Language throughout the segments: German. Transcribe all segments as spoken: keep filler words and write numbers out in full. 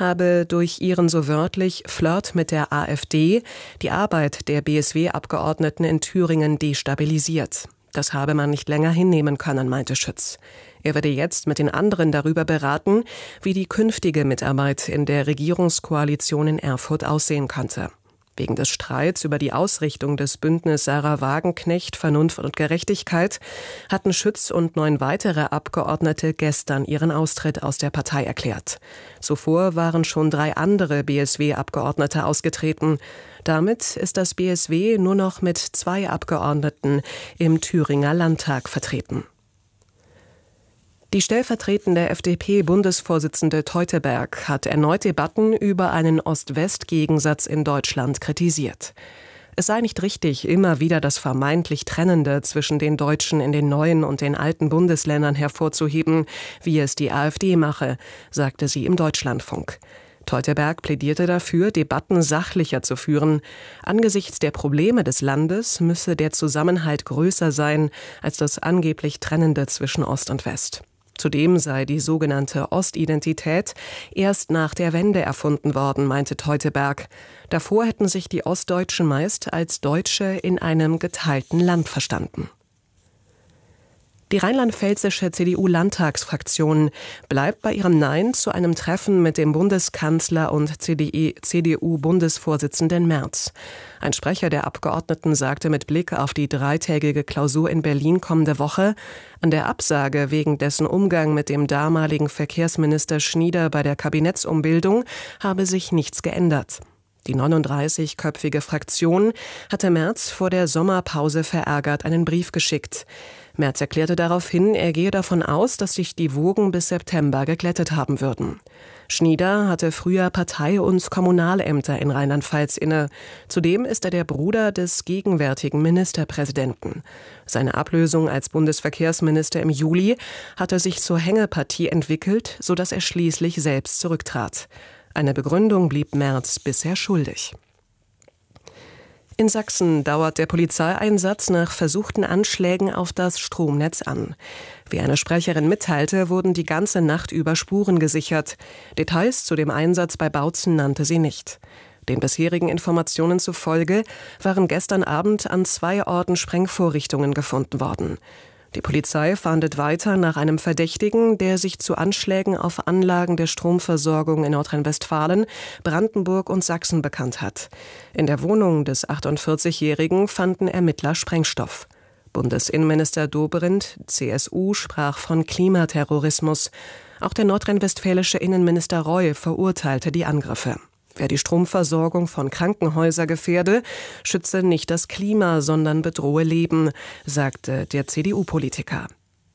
habe durch ihren so wörtlich Flirt mit der AfD die Arbeit der B S W-Abgeordneten in Thüringen destabilisiert. Das habe man nicht länger hinnehmen können, meinte Schütz. Er werde jetzt mit den anderen darüber beraten, wie die künftige Mitarbeit in der Regierungskoalition in Erfurt aussehen könnte. Wegen des Streits über die Ausrichtung des Bündnis Sarah Wagenknecht, Vernunft und Gerechtigkeit hatten Schütz und neun weitere Abgeordnete gestern ihren Austritt aus der Partei erklärt. Zuvor waren schon drei andere B S W-Abgeordnete ausgetreten. Damit ist das B S W nur noch mit zwei Abgeordneten im Thüringer Landtag vertreten. Die stellvertretende F D P-Bundesvorsitzende Teuteberg hat erneut Debatten über einen Ost-West-Gegensatz in Deutschland kritisiert. Es sei nicht richtig, immer wieder das vermeintlich Trennende zwischen den Deutschen in den neuen und den alten Bundesländern hervorzuheben, wie es die AfD mache, sagte sie im Deutschlandfunk. Teuteberg plädierte dafür, Debatten sachlicher zu führen. Angesichts der Probleme des Landes müsse der Zusammenhalt größer sein als das angeblich Trennende zwischen Ost und West. Zudem sei die sogenannte Ostidentität erst nach der Wende erfunden worden, meinte Teuteberg. Davor hätten sich die Ostdeutschen meist als Deutsche in einem geteilten Land verstanden. Die rheinland-pfälzische C D U-Landtagsfraktion bleibt bei ihrem Nein zu einem Treffen mit dem Bundeskanzler und C D U-Bundesvorsitzenden Merz. Ein Sprecher der Abgeordneten sagte mit Blick auf die dreitägige Klausur in Berlin kommende Woche, an der Absage wegen dessen Umgang mit dem damaligen Verkehrsminister Schnieder bei der Kabinettsumbildung habe sich nichts geändert. Die neununddreißigköpfige Fraktion hatte Merz vor der Sommerpause verärgert einen Brief geschickt. Merz erklärte daraufhin, er gehe davon aus, dass sich die Wogen bis September geglättet haben würden. Schnieder hatte früher Partei- und Kommunalämter in Rheinland-Pfalz inne. Zudem ist er der Bruder des gegenwärtigen Ministerpräsidenten. Seine Ablösung als Bundesverkehrsminister im Juli hatte sich zur Hängepartie entwickelt, sodass er schließlich selbst zurücktrat. Eine Begründung blieb Merz bisher schuldig. In Sachsen dauert der Polizeieinsatz nach versuchten Anschlägen auf das Stromnetz an. Wie eine Sprecherin mitteilte, wurden die ganze Nacht über Spuren gesichert. Details zu dem Einsatz bei Bautzen nannte sie nicht. Den bisherigen Informationen zufolge waren gestern Abend an zwei Orten Sprengvorrichtungen gefunden worden. Die Polizei fahndet weiter nach einem Verdächtigen, der sich zu Anschlägen auf Anlagen der Stromversorgung in Nordrhein-Westfalen, Brandenburg und Sachsen bekannt hat. In der Wohnung des achtundvierzigjährigen fanden Ermittler Sprengstoff. Bundesinnenminister Dobrindt, C S U, sprach von Klimaterrorismus. Auch der nordrhein-westfälische Innenminister Reul verurteilte die Angriffe. Wer die Stromversorgung von Krankenhäusern gefährde, schütze nicht das Klima, sondern bedrohe Leben, sagte der C D U-Politiker.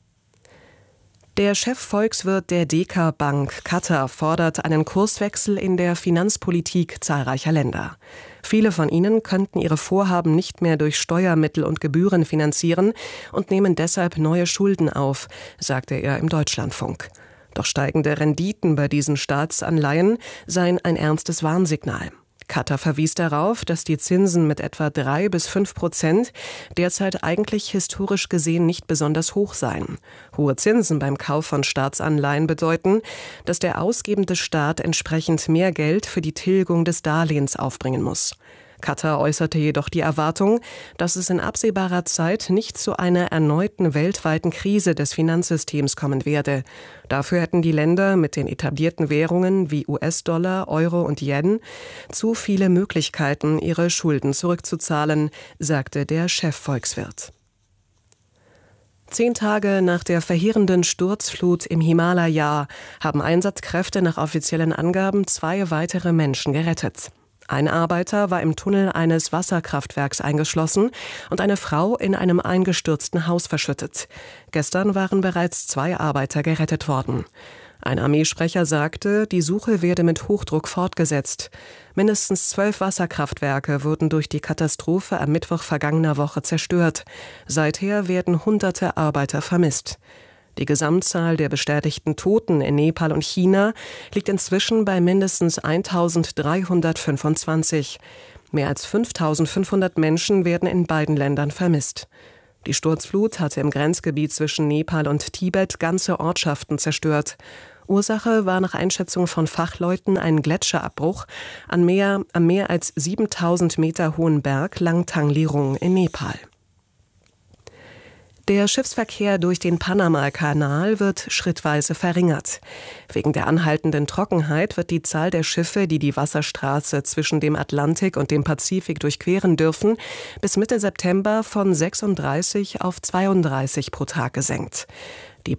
Der Chefvolkswirt der Deka Bank, Katar, fordert einen Kurswechsel in der Finanzpolitik zahlreicher Länder. Viele von ihnen könnten ihre Vorhaben nicht mehr durch Steuermittel und Gebühren finanzieren und nehmen deshalb neue Schulden auf, sagte er im Deutschlandfunk. Doch steigende Renditen bei diesen Staatsanleihen seien ein ernstes Warnsignal. Katar verwies darauf, dass die Zinsen mit etwa drei bis fünf Prozent derzeit eigentlich historisch gesehen nicht besonders hoch seien. Hohe Zinsen beim Kauf von Staatsanleihen bedeuten, dass der ausgebende Staat entsprechend mehr Geld für die Tilgung des Darlehens aufbringen muss. Katar äußerte jedoch die Erwartung, dass es in absehbarer Zeit nicht zu einer erneuten weltweiten Krise des Finanzsystems kommen werde. Dafür hätten die Länder mit den etablierten Währungen wie U S-Dollar, Euro und Yen zu viele Möglichkeiten, ihre Schulden zurückzuzahlen, sagte der Chefvolkswirt. Zehn Tage nach der verheerenden Sturzflut im Himalaya haben Einsatzkräfte nach offiziellen Angaben zwei weitere Menschen gerettet. Ein Arbeiter war im Tunnel eines Wasserkraftwerks eingeschlossen und eine Frau in einem eingestürzten Haus verschüttet. Gestern waren bereits zwei Arbeiter gerettet worden. Ein Armeesprecher sagte, die Suche werde mit Hochdruck fortgesetzt. Mindestens zwölf Wasserkraftwerke wurden durch die Katastrophe am Mittwoch vergangener Woche zerstört. Seither werden hunderte Arbeiter vermisst. Die Gesamtzahl der bestätigten Toten in Nepal und China liegt inzwischen bei mindestens eintausenddreihundertfünfundzwanzig. Mehr als fünftausendfünfhundert Menschen werden in beiden Ländern vermisst. Die Sturzflut hatte im Grenzgebiet zwischen Nepal und Tibet ganze Ortschaften zerstört. Ursache war nach Einschätzung von Fachleuten ein Gletscherabbruch an mehr, am mehr als siebentausend Meter hohen Berg Langtang-Lirung in Nepal. Der Schiffsverkehr durch den Panama-Kanal wird schrittweise verringert. Wegen der anhaltenden Trockenheit wird die Zahl der Schiffe, die die Wasserstraße zwischen dem Atlantik und dem Pazifik durchqueren dürfen, bis Mitte September von sechsunddreißig auf zweiunddreißig pro Tag gesenkt. Die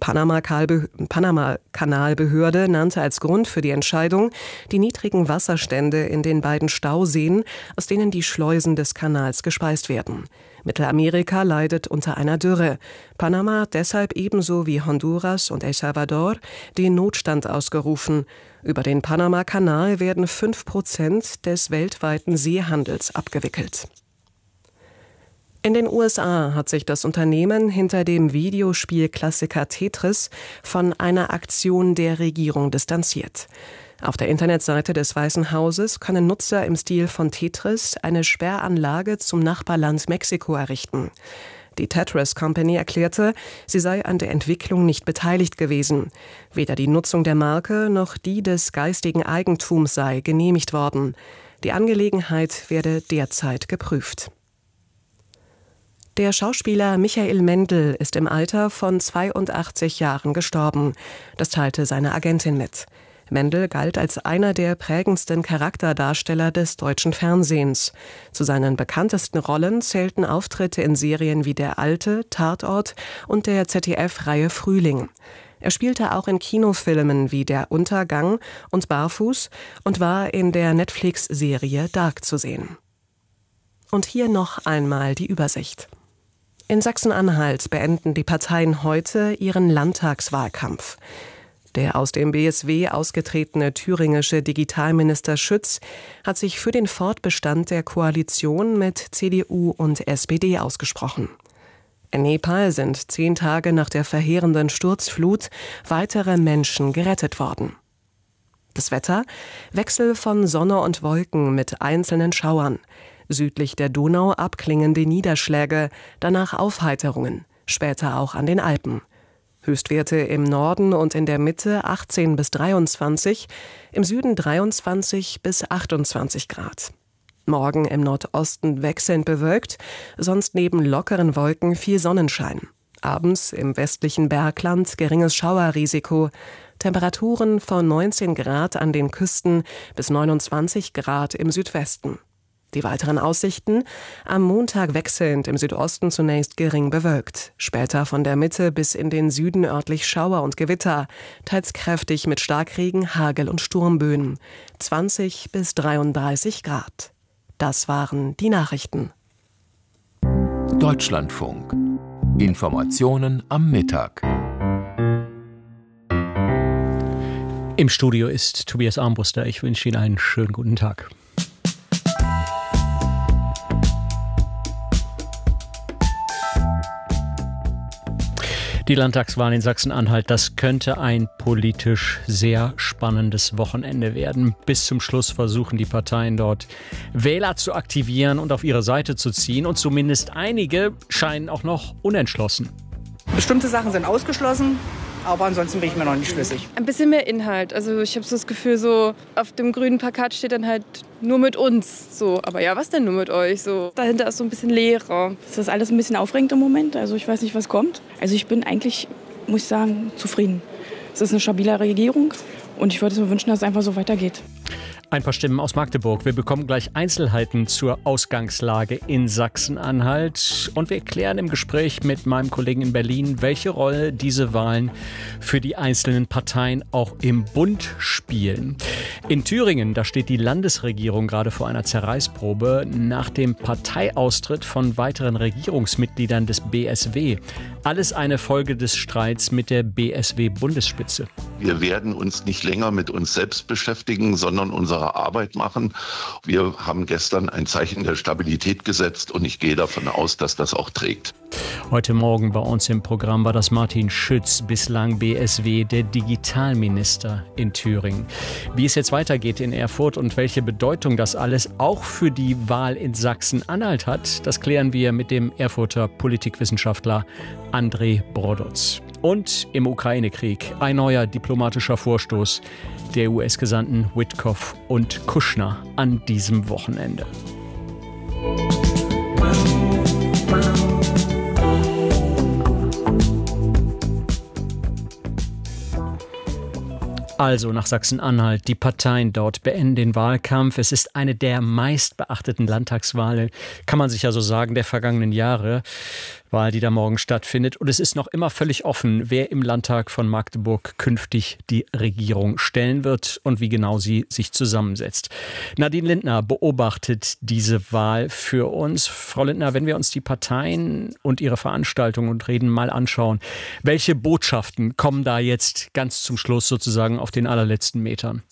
Panama-Kanalbehörde nannte als Grund für die Entscheidung die niedrigen Wasserstände in den beiden Stauseen, aus denen die Schleusen des Kanals gespeist werden. Mittelamerika leidet unter einer Dürre. Panama hat deshalb ebenso wie Honduras und El Salvador den Notstand ausgerufen. Über den Panama-Kanal werden fünf Prozent des weltweiten Seehandels abgewickelt. In den U S A hat sich das Unternehmen hinter dem Videospielklassiker Tetris von einer Aktion der Regierung distanziert. Auf der Internetseite des Weißen Hauses können Nutzer im Stil von Tetris eine Sperranlage zum Nachbarland Mexiko errichten. Die Tetris Company erklärte, sie sei an der Entwicklung nicht beteiligt gewesen. Weder die Nutzung der Marke noch die des geistigen Eigentums sei genehmigt worden. Die Angelegenheit werde derzeit geprüft. Der Schauspieler Michael Mendl ist im Alter von zweiundachtzig Jahren gestorben. Das teilte seine Agentin mit. Mendl galt als einer der prägendsten Charakterdarsteller des deutschen Fernsehens. Zu seinen bekanntesten Rollen zählten Auftritte in Serien wie Der Alte, Tatort und der Z D F-Reihe Frühling. Er spielte auch in Kinofilmen wie Der Untergang und Barfuß und war in der Netflix-Serie Dark zu sehen. Und hier noch einmal die Übersicht. In Sachsen-Anhalt beenden die Parteien heute ihren Landtagswahlkampf. Der aus dem B S W ausgetretene thüringische Digitalminister Schütz hat sich für den Fortbestand der Koalition mit C D U und S P D ausgesprochen. In Nepal sind zehn Tage nach der verheerenden Sturzflut weitere Menschen gerettet worden. Das Wetter: Wechsel von Sonne und Wolken mit einzelnen Schauern. Südlich der Donau abklingende Niederschläge, danach Aufheiterungen, später auch an den Alpen. Höchstwerte im Norden und in der Mitte achtzehn bis dreiundzwanzig, im Süden dreiundzwanzig bis achtundzwanzig Grad. Morgen im Nordosten wechselnd bewölkt, sonst neben lockeren Wolken viel Sonnenschein. Abends im westlichen Bergland geringes Schauerrisiko. Temperaturen von neunzehn Grad an den Küsten bis neunundzwanzig Grad im Südwesten. Die weiteren Aussichten: am Montag wechselnd, im Südosten zunächst gering bewölkt, später von der Mitte bis in den Süden örtlich Schauer und Gewitter, teils kräftig mit Starkregen, Hagel und Sturmböen, zwanzig bis dreiunddreißig Grad. Das waren die Nachrichten. Deutschlandfunk. Informationen am Mittag. Im Studio ist Tobias Armbruster. Ich wünsche Ihnen einen schönen guten Tag. Die Landtagswahl in Sachsen-Anhalt, das könnte ein politisch sehr spannendes Wochenende werden. Bis zum Schluss versuchen die Parteien dort, Wähler zu aktivieren und auf ihre Seite zu ziehen. Und zumindest einige scheinen auch noch unentschlossen. Bestimmte Sachen sind ausgeschlossen, aber ansonsten bin ich mir noch nicht schlüssig. Ein bisschen mehr Inhalt. Also ich habe so das Gefühl, so auf dem grünen Plakat steht dann halt nur mit uns. So, aber ja, was denn nur mit euch? So, dahinter ist so ein bisschen Leere. Das ist alles ein bisschen aufregend im Moment. Also ich weiß nicht, was kommt. Also ich bin eigentlich, muss ich sagen, zufrieden. Es ist eine stabile Regierung und ich würde mir wünschen, dass es einfach so weitergeht. Ein paar Stimmen aus Magdeburg. Wir bekommen gleich Einzelheiten zur Ausgangslage in Sachsen-Anhalt. Und wir klären im Gespräch mit meinem Kollegen in Berlin, welche Rolle diese Wahlen für die einzelnen Parteien auch im Bund spielen. In Thüringen, da steht die Landesregierung gerade vor einer Zerreißprobe nach dem Parteiaustritt von weiteren Regierungsmitgliedern des B S W. Alles eine Folge des Streits mit der B S W-Bundesspitze. Wir werden uns nicht länger mit uns selbst beschäftigen, sondern unsere Arbeit machen. Wir haben gestern ein Zeichen der Stabilität gesetzt und ich gehe davon aus, dass das auch trägt. Heute Morgen bei uns im Programm war das Martin Schütz, bislang B S W, der Digitalminister in Thüringen. Wie es jetzt weitergeht in Erfurt und welche Bedeutung das alles auch für die Wahl in Sachsen-Anhalt hat, das klären wir mit dem Erfurter Politikwissenschaftler André Brodotz. Und im Ukraine-Krieg ein neuer diplomatischer Vorstoß der U S-Gesandten Witkoff und Kushner an diesem Wochenende. Also nach Sachsen-Anhalt. Die Parteien dort beenden den Wahlkampf. Es ist eine der meistbeachteten Landtagswahlen, kann man sich ja so sagen, der vergangenen Jahre. Wahl, die da morgen stattfindet. Und es ist noch immer völlig offen, wer im Landtag von Magdeburg künftig die Regierung stellen wird und wie genau sie sich zusammensetzt. Nadine Lindner beobachtet diese Wahl für uns. Frau Lindner, wenn wir uns die Parteien und ihre Veranstaltungen und Reden mal anschauen, welche Botschaften kommen da jetzt ganz zum Schluss sozusagen auf den allerletzten Metern?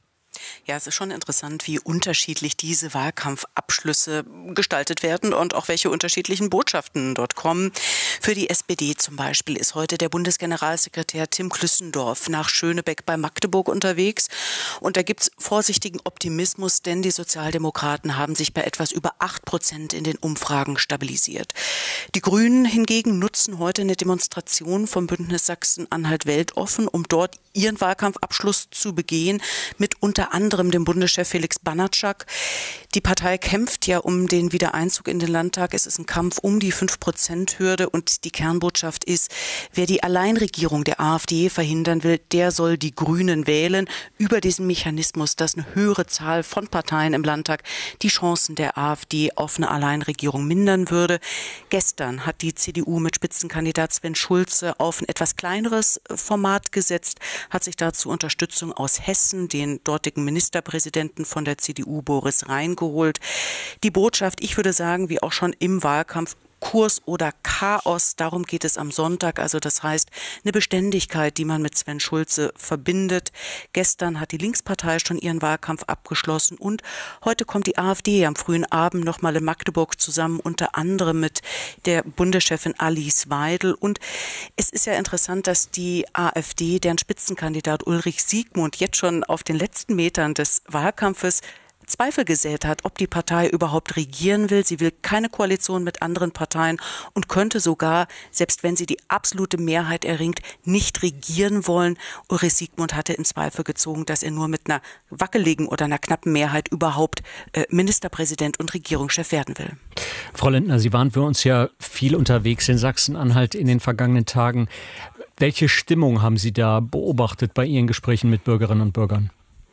Ja, es ist schon interessant, wie unterschiedlich diese Wahlkampfabschlüsse gestaltet werden und auch welche unterschiedlichen Botschaften dort kommen. Für die S P D zum Beispiel ist heute der Bundesgeneralsekretär Tim Klüssendorf nach Schönebeck bei Magdeburg unterwegs. Und da gibt es vorsichtigen Optimismus, denn die Sozialdemokraten haben sich bei etwas über acht Prozent in den Umfragen stabilisiert. Die Grünen hingegen nutzen heute eine Demonstration vom Bündnis Sachsen-Anhalt weltoffen, um dort ihren Wahlkampfabschluss zu begehen, mit unter anderem dem Bundeschef Felix Banatschak. Die Partei kämpft ja um den Wiedereinzug in den Landtag. Es ist ein Kampf um die fünf Prozent Hürde und die Kernbotschaft ist, wer die Alleinregierung der AfD verhindern will, der soll die Grünen wählen. Über diesen Mechanismus, dass eine höhere Zahl von Parteien im Landtag die Chancen der AfD auf eine Alleinregierung mindern würde. Gestern hat die C D U mit Spitzenkandidat Sven Schulze auf ein etwas kleineres Format gesetzt, hat sich dazu Unterstützung aus Hessen, den dortigen Ministerpräsidenten von der C D U, Boris Rhein, geholt. Die Botschaft, ich würde sagen, wie auch schon im Wahlkampf, Kurs oder Chaos, darum geht es am Sonntag. Also das heißt, eine Beständigkeit, die man mit Sven Schulze verbindet. Gestern hat die Linkspartei schon ihren Wahlkampf abgeschlossen und heute kommt die AfD am frühen Abend nochmal in Magdeburg zusammen, unter anderem mit der Bundeschefin Alice Weidel. Und es ist ja interessant, dass die AfD, deren Spitzenkandidat Ulrich Siegmund jetzt schon auf den letzten Metern des Wahlkampfes Zweifel gesät hat, ob die Partei überhaupt regieren will. Sie will keine Koalition mit anderen Parteien und könnte sogar, selbst wenn sie die absolute Mehrheit erringt, nicht regieren wollen. Ulrich Siegmund hatte in Zweifel gezogen, dass er nur mit einer wackeligen oder einer knappen Mehrheit überhaupt äh, Ministerpräsident und Regierungschef werden will. Frau Lindner, Sie waren für uns ja viel unterwegs in Sachsen-Anhalt in den vergangenen Tagen. Welche Stimmung haben Sie da beobachtet bei Ihren Gesprächen mit Bürgerinnen und Bürgern?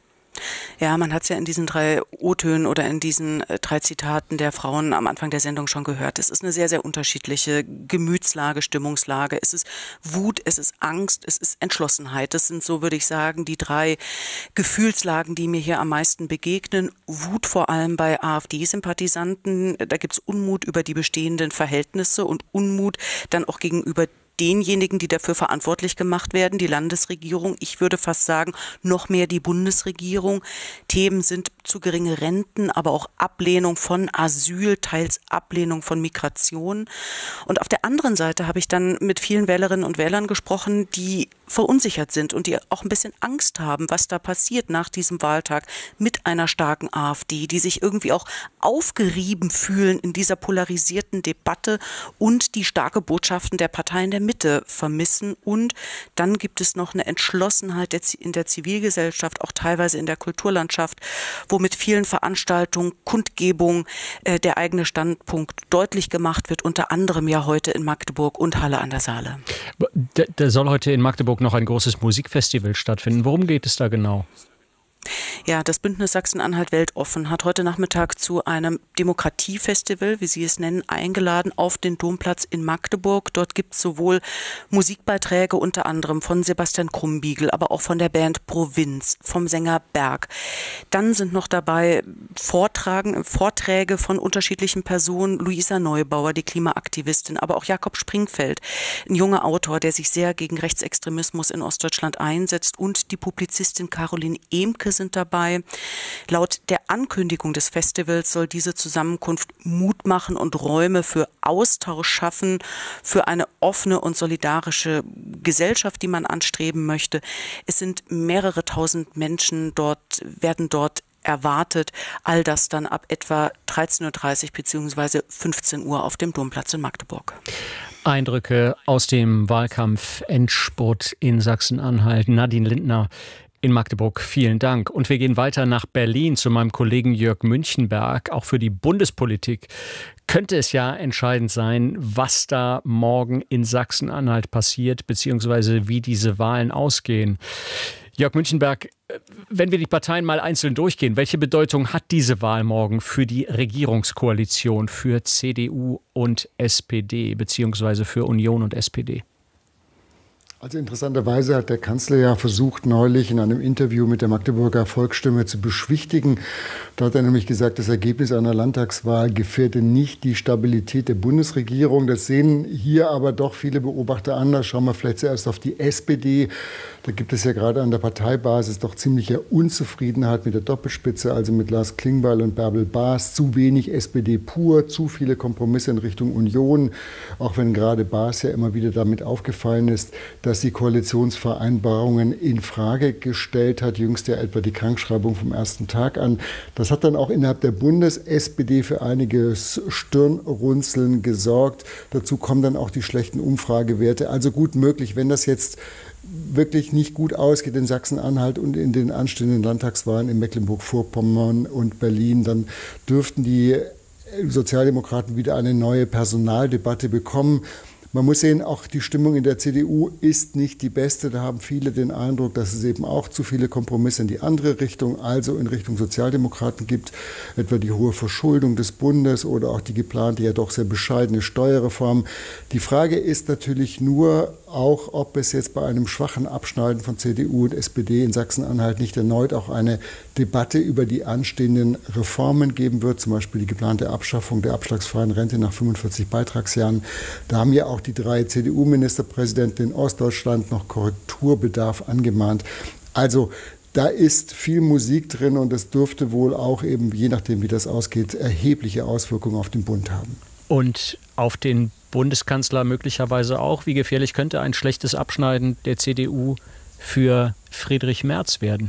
Ja, man hat es ja in diesen drei O-Tönen oder in diesen äh, drei Zitaten der Frauen am Anfang der Sendung schon gehört. Es ist eine sehr, sehr unterschiedliche Gemütslage, Stimmungslage. Es ist Wut, es ist Angst, es ist Entschlossenheit. Das sind, so würde ich sagen, die drei Gefühlslagen, die mir hier am meisten begegnen. Wut vor allem bei AfD-Sympathisanten. Da gibt es Unmut über die bestehenden Verhältnisse und Unmut dann auch gegenüber denjenigen, die dafür verantwortlich gemacht werden, die Landesregierung, ich würde fast sagen, noch mehr die Bundesregierung. Themen sind zu geringe Renten, aber auch Ablehnung von Asyl, teils Ablehnung von Migration. Und auf der anderen Seite habe ich dann mit vielen Wählerinnen und Wählern gesprochen, die verunsichert sind und die auch ein bisschen Angst haben, was da passiert nach diesem Wahltag mit einer starken AfD, die sich irgendwie auch aufgerieben fühlen in dieser polarisierten Debatte und die starke Botschaften der Parteien der Mitte vermissen. Und dann gibt es noch eine Entschlossenheit in der Zivilgesellschaft, auch teilweise in der Kulturlandschaft, wo mit vielen Veranstaltungen, Kundgebungen äh, der eigene Standpunkt deutlich gemacht wird, unter anderem ja heute in Magdeburg und Halle an der Saale. Da, da soll heute in Magdeburg noch ein großes Musikfestival stattfinden. Worum geht es da genau? Ja, das Bündnis Sachsen-Anhalt weltoffen hat heute Nachmittag zu einem Demokratiefestival, wie Sie es nennen, eingeladen auf den Domplatz in Magdeburg. Dort gibt es sowohl Musikbeiträge unter anderem von Sebastian Krumbiegel, aber auch von der Band Provinz, vom Sänger Berg. Dann sind noch dabei Vortragen, Vorträge von unterschiedlichen Personen, Luisa Neubauer, die Klimaaktivistin, aber auch Jakob Springfeld, ein junger Autor, der sich sehr gegen Rechtsextremismus in Ostdeutschland einsetzt, und die Publizistin Caroline Ehmke sind dabei. Laut der Ankündigung des Festivals soll diese Zusammenkunft Mut machen und Räume für Austausch schaffen, für eine offene und solidarische Gesellschaft, die man anstreben möchte. Es sind mehrere tausend Menschen dort, werden dort erwartet. All das dann ab etwa dreizehn Uhr dreißig bzw. fünfzehn Uhr auf dem Domplatz in Magdeburg. Eindrücke aus dem Wahlkampf-Endspurt in Sachsen-Anhalt. Nadine Lindner in Magdeburg, vielen Dank. Und wir gehen weiter nach Berlin zu meinem Kollegen Jörg Münchenberg. Auch für die Bundespolitik könnte es ja entscheidend sein, was da morgen in Sachsen-Anhalt passiert, beziehungsweise wie diese Wahlen ausgehen. Jörg Münchenberg, wenn wir die Parteien mal einzeln durchgehen, welche Bedeutung hat diese Wahl morgen für die Regierungskoalition, für C D U und S P D, beziehungsweise für Union und S P D? Also interessanterweise hat der Kanzler ja versucht, neulich in einem Interview mit der Magdeburger Volksstimme zu beschwichtigen. Da hat er nämlich gesagt, das Ergebnis einer Landtagswahl gefährde nicht die Stabilität der Bundesregierung. Das sehen hier aber doch viele Beobachter anders. Schauen wir vielleicht zuerst auf die S P D. Da gibt es ja gerade an der Parteibasis doch ziemliche Unzufriedenheit mit der Doppelspitze, also mit Lars Klingbeil und Bärbel Baas. Zu wenig S P D pur, zu viele Kompromisse in Richtung Union. Auch wenn gerade Baas ja immer wieder damit aufgefallen ist, dass sie Koalitionsvereinbarungen in Frage gestellt hat, jüngst ja etwa die Krankschreibung vom ersten Tag an. Das hat dann auch innerhalb der Bundes-S P D für einiges Stirnrunzeln gesorgt. Dazu kommen dann auch die schlechten Umfragewerte. Also gut möglich, wenn das jetzt wirklich nicht gut ausgeht in Sachsen-Anhalt und in den anstehenden Landtagswahlen in Mecklenburg-Vorpommern und Berlin, dann dürften die Sozialdemokraten wieder eine neue Personaldebatte bekommen. Man muss sehen, auch die Stimmung in der C D U ist nicht die beste. Da haben viele den Eindruck, dass es eben auch zu viele Kompromisse in die andere Richtung, also in Richtung Sozialdemokraten gibt, etwa die hohe Verschuldung des Bundes oder auch die geplante, ja doch sehr bescheidene Steuerreform. Die Frage ist natürlich nur auch, ob es jetzt bei einem schwachen Abschneiden von C D U und S P D in Sachsen-Anhalt nicht erneut auch eine Debatte über die anstehenden Reformen geben wird, zum Beispiel die geplante Abschaffung der abschlagsfreien Rente nach fünfundvierzig Beitragsjahren. Da haben ja auch die drei C D U-Ministerpräsidenten in Ostdeutschland noch Korrekturbedarf angemahnt. Also da ist viel Musik drin und es dürfte wohl auch eben, je nachdem wie das ausgeht, erhebliche Auswirkungen auf den Bund haben. Und auf den Bundeskanzler möglicherweise auch. Wie gefährlich könnte ein schlechtes Abschneiden der C D U für Friedrich Merz werden?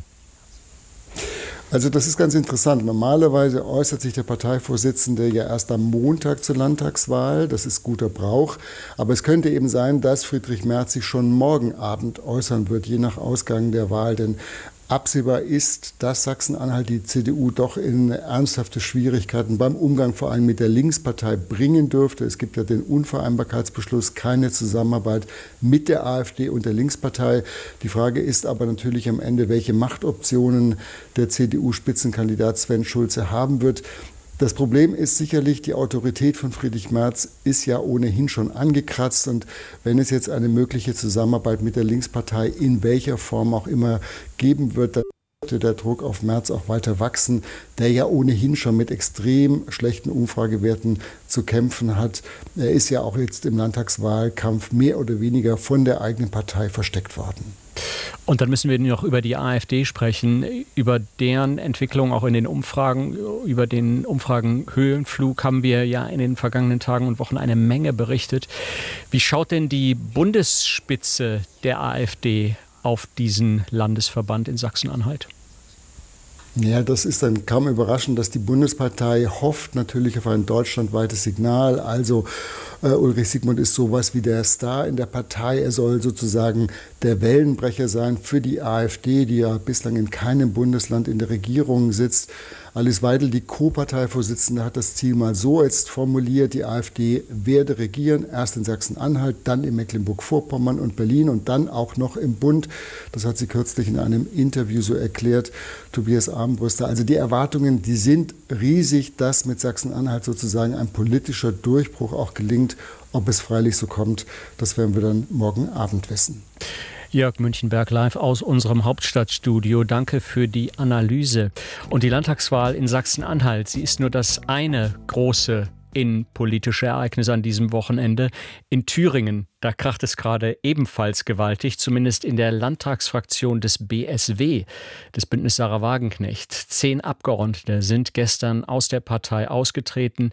Also das ist ganz interessant. Normalerweise äußert sich der Parteivorsitzende ja erst am Montag zur Landtagswahl. Das ist guter Brauch. Aber es könnte eben sein, dass Friedrich Merz sich schon morgen Abend äußern wird, je nach Ausgang der Wahl. Denn absehbar ist, dass Sachsen-Anhalt die C D U doch in ernsthafte Schwierigkeiten beim Umgang vor allem mit der Linkspartei bringen dürfte. Es gibt ja den Unvereinbarkeitsbeschluss, keine Zusammenarbeit mit der AfD und der Linkspartei. Die Frage ist aber natürlich am Ende, welche Machtoptionen der C D U-Spitzenkandidat Sven Schulze haben wird. Das Problem ist sicherlich, die Autorität von Friedrich Merz ist ja ohnehin schon angekratzt. Und wenn es jetzt eine mögliche Zusammenarbeit mit der Linkspartei in welcher Form auch immer geben wird, dann wird der Druck auf Merz auch weiter wachsen, der ja ohnehin schon mit extrem schlechten Umfragewerten zu kämpfen hat. Er ist ja auch jetzt im Landtagswahlkampf mehr oder weniger von der eigenen Partei versteckt worden. Und dann müssen wir noch über die AfD sprechen, über deren Entwicklung auch in den Umfragen. Über den Umfragenhöhenflug haben wir ja in den vergangenen Tagen und Wochen eine Menge berichtet. Wie schaut denn die Bundesspitze der AfD auf diesen Landesverband in Sachsen-Anhalt? Ja, das ist dann kaum überraschend, dass die Bundespartei hofft natürlich auf ein deutschlandweites Signal. Also äh, Ulrich Siegmund ist sowas wie der Star in der Partei. Er soll sozusagen der Wellenbrecher sein für die AfD, die ja bislang in keinem Bundesland in der Regierung sitzt. Alice Weidel, die Co-Parteivorsitzende, hat das Ziel mal so jetzt formuliert: Die AfD werde regieren, erst in Sachsen-Anhalt, dann in Mecklenburg-Vorpommern und Berlin und dann auch noch im Bund. Das hat sie kürzlich in einem Interview so erklärt, Tobias Armbruster. Also die Erwartungen, die sind riesig, dass mit Sachsen-Anhalt sozusagen ein politischer Durchbruch auch gelingt. Ob es freilich so kommt, das werden wir dann morgen Abend wissen. Jörg Münchenberg live aus unserem Hauptstadtstudio. Danke für die Analyse. Und die Landtagswahl in Sachsen-Anhalt, sie ist nur das eine große innenpolitische Ereignis an diesem Wochenende. In Thüringen, da kracht es gerade ebenfalls gewaltig, zumindest in der Landtagsfraktion des B S W, des Bündnis Sarah Wagenknecht. Zehn Abgeordnete sind gestern aus der Partei ausgetreten.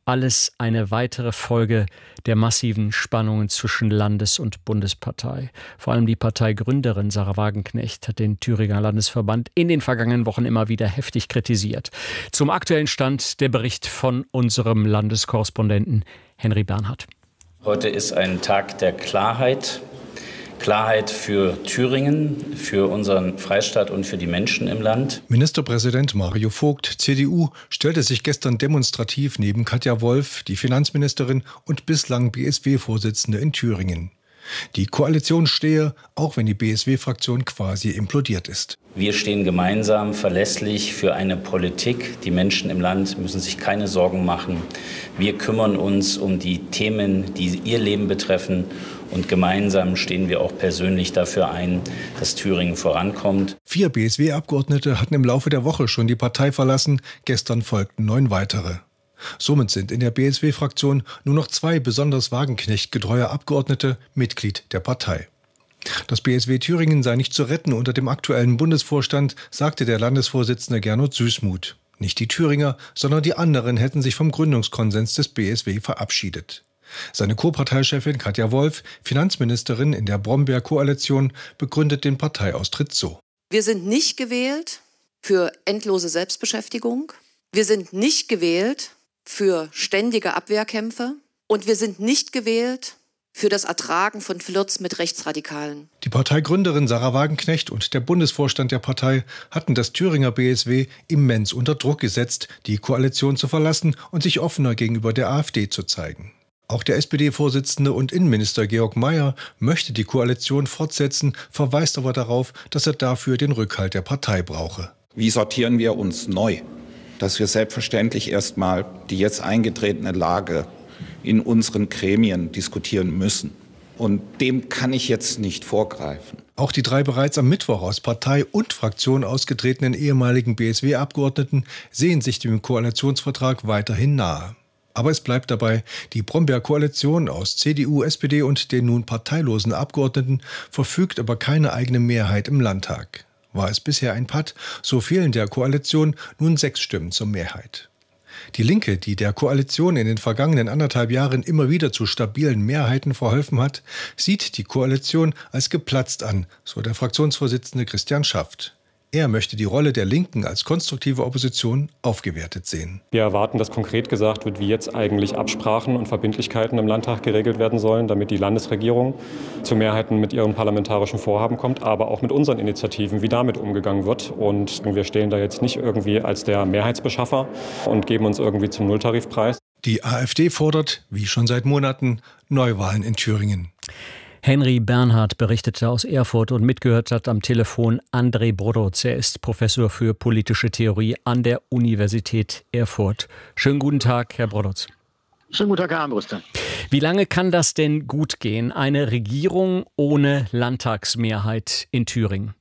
Alles eine weitere Folge der massiven Spannungen zwischen Landes- und Bundespartei. Vor allem die Parteigründerin Sahra Wagenknecht hat den Thüringer Landesverband in den vergangenen Wochen immer wieder heftig kritisiert. Zum aktuellen Stand der Bericht von unserem Landeskorrespondenten Henry Bernhard. Heute ist ein Tag der Klarheit. Klarheit für Thüringen, für unseren Freistaat und für die Menschen im Land. Ministerpräsident Mario Vogt, C D U, stellte sich gestern demonstrativ neben Katja Wolf, die Finanzministerin und bislang B S W-Vorsitzende in Thüringen. Die Koalition stehe, auch wenn die B S W-Fraktion quasi implodiert ist. Wir stehen gemeinsam verlässlich für eine Politik. Die Menschen im Land müssen sich keine Sorgen machen. Wir kümmern uns um die Themen, die ihr Leben betreffen. Und gemeinsam stehen wir auch persönlich dafür ein, dass Thüringen vorankommt. Vier B S W-Abgeordnete hatten im Laufe der Woche schon die Partei verlassen. Gestern folgten neun weitere. Somit sind in der B S W-Fraktion nur noch zwei besonders Wagenknecht-getreue Abgeordnete Mitglied der Partei. Das B S W Thüringen sei nicht zu retten unter dem aktuellen Bundesvorstand, sagte der Landesvorsitzende Gernot Süßmuth. Nicht die Thüringer, sondern die anderen hätten sich vom Gründungskonsens des B S W verabschiedet. Seine Co-Parteichefin Katja Wolf, Finanzministerin in der Brombeer-Koalition, begründet den Parteiaustritt so. Wir sind nicht gewählt für endlose Selbstbeschäftigung. Wir sind nicht gewählt für ständige Abwehrkämpfe. Und wir sind nicht gewählt für das Ertragen von Flirts mit Rechtsradikalen. Die Parteigründerin Sahra Wagenknecht und der Bundesvorstand der Partei hatten das Thüringer B S W immens unter Druck gesetzt, die Koalition zu verlassen und sich offener gegenüber der AfD zu zeigen. Auch der S P D-Vorsitzende und Innenminister Georg Mayer möchte die Koalition fortsetzen, verweist aber darauf, dass er dafür den Rückhalt der Partei brauche. Wie sortieren wir uns neu? Dass wir selbstverständlich erstmal die jetzt eingetretene Lage in unseren Gremien diskutieren müssen. Und dem kann ich jetzt nicht vorgreifen. Auch die drei bereits am Mittwoch aus Partei und Fraktion ausgetretenen ehemaligen B S W-Abgeordneten sehen sich dem Koalitionsvertrag weiterhin nahe. Aber es bleibt dabei, die Brombeer-Koalition aus C D U, S P D und den nun parteilosen Abgeordneten verfügt über keine eigene Mehrheit im Landtag. War es bisher ein Patt, so fehlen der Koalition nun sechs Stimmen zur Mehrheit. Die Linke, die der Koalition in den vergangenen anderthalb Jahren immer wieder zu stabilen Mehrheiten verholfen hat, sieht die Koalition als geplatzt an, so der Fraktionsvorsitzende Christian Schaft. Er möchte die Rolle der Linken als konstruktive Opposition aufgewertet sehen. Wir erwarten, dass konkret gesagt wird, wie jetzt eigentlich Absprachen und Verbindlichkeiten im Landtag geregelt werden sollen, damit die Landesregierung zu Mehrheiten mit ihren parlamentarischen Vorhaben kommt, aber auch mit unseren Initiativen, wie damit umgegangen wird. Und wir stehen da jetzt nicht irgendwie als der Mehrheitsbeschaffer und geben uns irgendwie zum Nulltarifpreis. Die AfD fordert, wie schon seit Monaten, Neuwahlen in Thüringen. Henry Bernhard berichtete aus Erfurt und mitgehört hat am Telefon André Brodotz. Er ist Professor für politische Theorie an der Universität Erfurt. Schönen guten Tag, Herr Brodotz. Schönen guten Tag, Herr Armbruster. Wie lange kann das denn gut gehen? Eine Regierung ohne Landtagsmehrheit in Thüringen?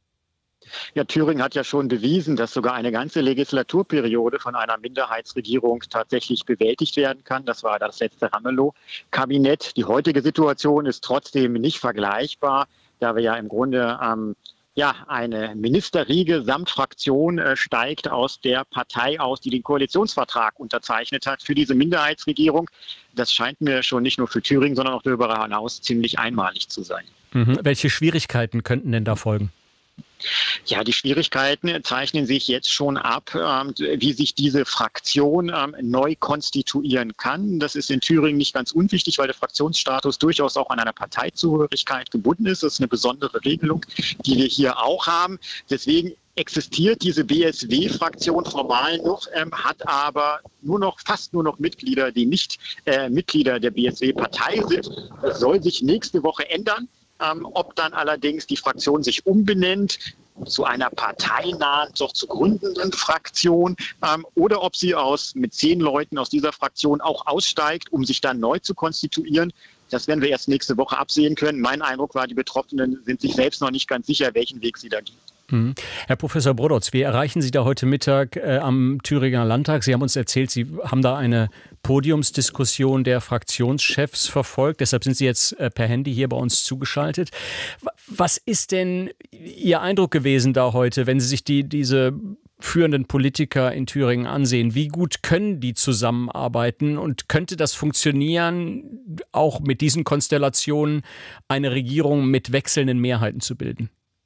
Ja, Thüringen hat ja schon bewiesen, dass sogar eine ganze Legislaturperiode von einer Minderheitsregierung tatsächlich bewältigt werden kann. Das war das letzte Ramelow-Kabinett. Die heutige Situation ist trotzdem nicht vergleichbar, da wir ja im Grunde ähm, ja, eine Ministerriege samt Fraktion äh, steigt aus der Partei aus, die den Koalitionsvertrag unterzeichnet hat für diese Minderheitsregierung. Das scheint mir schon nicht nur für Thüringen, sondern auch darüber hinaus ziemlich einmalig zu sein. Mhm. Welche Schwierigkeiten könnten denn da folgen? Ja, die Schwierigkeiten zeichnen sich jetzt schon ab, ähm, wie sich diese Fraktion ähm, neu konstituieren kann. Das ist in Thüringen nicht ganz unwichtig, weil der Fraktionsstatus durchaus auch an einer Parteizugehörigkeit gebunden ist. Das ist eine besondere Regelung, die wir hier auch haben. Deswegen existiert diese B S W-Fraktion formal noch, ähm, hat aber nur noch fast nur noch Mitglieder, die nicht äh, Mitglieder der B S W-Partei sind. Das soll sich nächste Woche ändern. Ähm, ob dann allerdings die Fraktion sich umbenennt zu einer parteinahen, doch zu gründenden Fraktion ähm, oder ob sie aus mit zehn Leuten aus dieser Fraktion auch aussteigt, um sich dann neu zu konstituieren. Das werden wir erst nächste Woche absehen können. Mein Eindruck war, die Betroffenen sind sich selbst noch nicht ganz sicher, welchen Weg sie da gehen. Mhm. Herr Professor Brodotz, wie erreichen Sie da heute Mittag äh, am Thüringer Landtag? Sie haben uns erzählt, Sie haben da eine Podiumsdiskussion der Fraktionschefs verfolgt. Deshalb sind Sie jetzt äh, per Handy hier bei uns zugeschaltet. Was ist denn Ihr Eindruck gewesen da heute, wenn Sie sich die, diese führenden Politiker in Thüringen ansehen. Wie gut können die zusammenarbeiten und könnte das funktionieren, auch mit diesen Konstellationen eine Regierung mit wechselnden Mehrheiten zu bilden?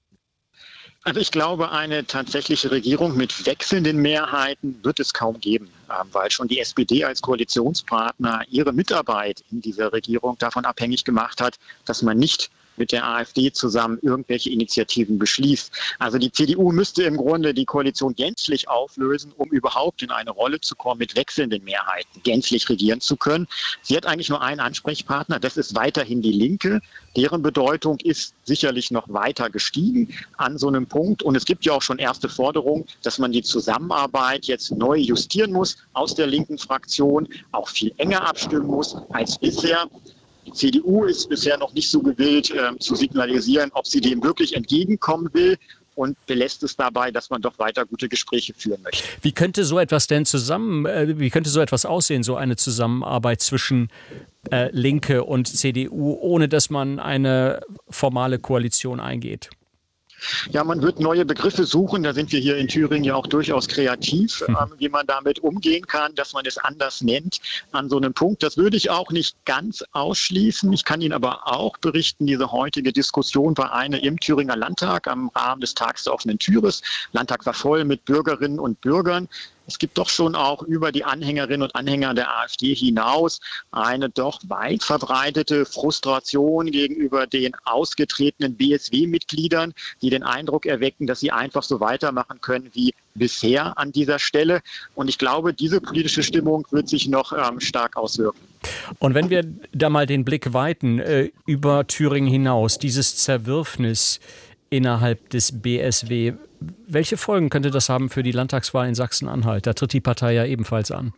Also ich glaube, eine tatsächliche Regierung mit wechselnden Mehrheiten wird es kaum geben, weil schon die S P D als Koalitionspartner ihre Mitarbeit in dieser Regierung davon abhängig gemacht hat, dass man nicht mit der AfD zusammen irgendwelche Initiativen beschließt. Also die C D U müsste im Grunde die Koalition gänzlich auflösen, um überhaupt in eine Rolle zu kommen, mit wechselnden Mehrheiten gänzlich regieren zu können. Sie hat eigentlich nur einen Ansprechpartner, das ist weiterhin die Linke. Deren Bedeutung ist sicherlich noch weiter gestiegen an so einem Punkt. Und es gibt ja auch schon erste Forderungen, dass man die Zusammenarbeit jetzt neu justieren muss aus der linken Fraktion, auch viel enger abstimmen muss als bisher. Die C D U ist bisher noch nicht so gewillt, äh, zu signalisieren, ob sie dem wirklich entgegenkommen will und belässt es dabei, dass man doch weiter gute Gespräche führen möchte. Wie könnte so etwas denn zusammen, äh, wie könnte so etwas aussehen, so eine Zusammenarbeit zwischen äh, Linke und C D U, ohne dass man eine formale Koalition eingeht? Ja, man wird neue Begriffe suchen. Da sind wir hier in Thüringen ja auch durchaus kreativ, hm. ähm, wie man damit umgehen kann, dass man es anders nennt an so einem Punkt. Das würde ich auch nicht ganz ausschließen. Ich kann Ihnen aber auch berichten, diese heutige Diskussion war eine im Thüringer Landtag am Rahmen des Tags der offenen Türes. Landtag war voll mit Bürgerinnen und Bürgern. Es gibt doch schon auch über die Anhängerinnen und Anhänger der AfD hinaus eine doch weit verbreitete Frustration gegenüber den ausgetretenen B S W-Mitgliedern, die den Eindruck erwecken, dass sie einfach so weitermachen können wie bisher an dieser Stelle. Und ich glaube, diese politische Stimmung wird sich noch ähm, stark auswirken. Und wenn wir da mal den Blick weiten äh, über Thüringen hinaus, dieses Zerwürfnis innerhalb des B S W, welche Folgen könnte das haben für die Landtagswahl in Sachsen-Anhalt? Da tritt die Partei ja ebenfalls an.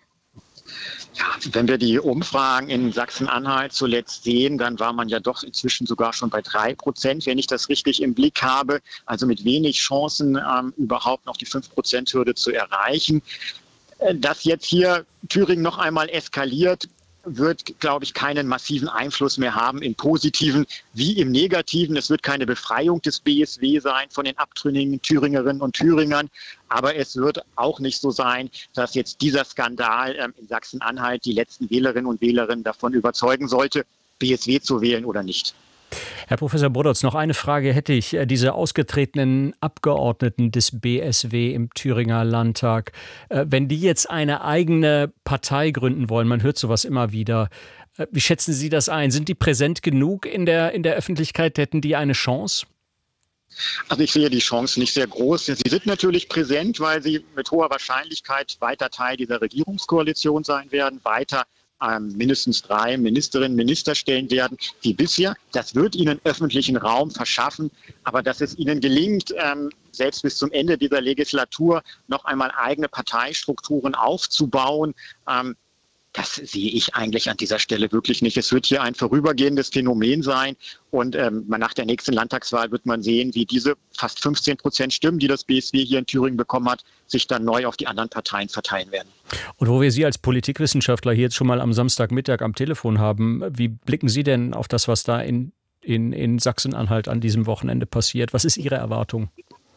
Ja, wenn wir die Umfragen in Sachsen-Anhalt zuletzt sehen, dann war man ja doch inzwischen sogar schon bei drei Prozent, wenn ich das richtig im Blick habe. Also mit wenig Chancen, ähm, überhaupt noch die fünf Prozent Hürde zu erreichen. Dass jetzt hier Thüringen noch einmal eskaliert, wird, glaube ich, keinen massiven Einfluss mehr haben, im Positiven wie im Negativen. Es wird keine Befreiung des B S W sein von den abtrünnigen Thüringerinnen und Thüringern. Aber es wird auch nicht so sein, dass jetzt dieser Skandal ähm, in Sachsen-Anhalt die letzten Wählerinnen und Wähler davon überzeugen sollte, B S W zu wählen oder nicht. Herr Professor Brodotz, noch eine Frage hätte ich. Diese ausgetretenen Abgeordneten des B S W im Thüringer Landtag, wenn die jetzt eine eigene Partei gründen wollen, man hört sowas immer wieder, wie schätzen Sie das ein? Sind die präsent genug in der, in der Öffentlichkeit? Hätten die eine Chance? Also ich sehe die Chance nicht sehr groß. Sie sind natürlich präsent, weil sie mit hoher Wahrscheinlichkeit weiter Teil dieser Regierungskoalition sein werden, weiter Ähm, mindestens drei Ministerinnen und Minister stellen werden, wie bisher. Das wird ihnen öffentlichen Raum verschaffen. Aber dass es ihnen gelingt, ähm, selbst bis zum Ende dieser Legislatur noch einmal eigene Parteistrukturen aufzubauen, ähm, das sehe ich eigentlich an dieser Stelle wirklich nicht. Es wird hier ein vorübergehendes Phänomen sein. Und ähm, nach der nächsten Landtagswahl wird man sehen, wie diese fast fünfzehn Prozent Stimmen, die das B S W hier in Thüringen bekommen hat, sich dann neu auf die anderen Parteien verteilen werden. Und wo wir Sie als Politikwissenschaftler hier jetzt schon mal am Samstagmittag am Telefon haben, wie blicken Sie denn auf das, was da in, in, in Sachsen-Anhalt an diesem Wochenende passiert? Was ist Ihre Erwartung?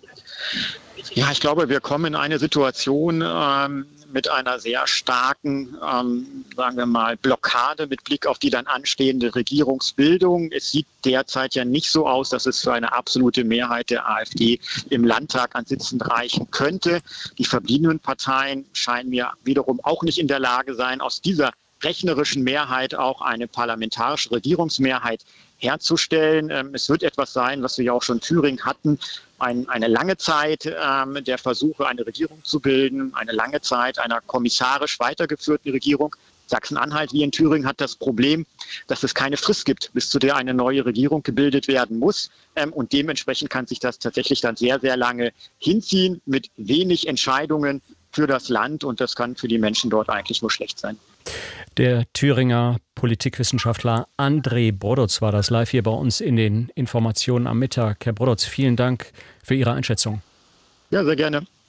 Ja, ich glaube, wir kommen in eine Situation ähm, mit einer sehr starken, ähm, sagen wir mal, Blockade mit Blick auf die dann anstehende Regierungsbildung. Es sieht derzeit ja nicht so aus, dass es für eine absolute Mehrheit der AfD im Landtag an Sitzen reichen könnte. Die verbliebenen Parteien scheinen mir wiederum auch nicht in der Lage sein, aus dieser rechnerischen Mehrheit auch eine parlamentarische Regierungsmehrheit herzustellen. Es wird etwas sein, was wir ja auch schon in Thüringen hatten, ein, eine lange Zeit ähm, der Versuche, eine Regierung zu bilden, eine lange Zeit einer kommissarisch weitergeführten Regierung. Sachsen-Anhalt wie in Thüringen hat das Problem, dass es keine Frist gibt, bis zu der eine neue Regierung gebildet werden muss. Ähm, und dementsprechend kann sich das tatsächlich dann sehr, sehr lange hinziehen mit wenig Entscheidungen für das Land. Und das kann für die Menschen dort eigentlich nur schlecht sein. Der Thüringer Politikwissenschaftler André Brodotz war das live hier bei uns in den Informationen am Mittag. Herr Brodotz, vielen Dank für Ihre Einschätzung. Ja, sehr gerne.